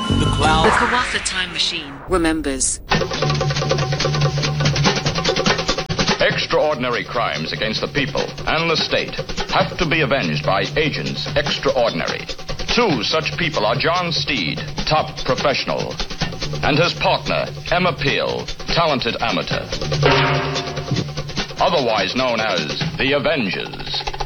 The cloud. The Kawatha Time Machine remembers. Extraordinary crimes against the people and the state have to be avenged by agents extraordinary. Two such people are John Steed, top professional, and his partner, Emma Peel, talented amateur. Otherwise known as the Avengers.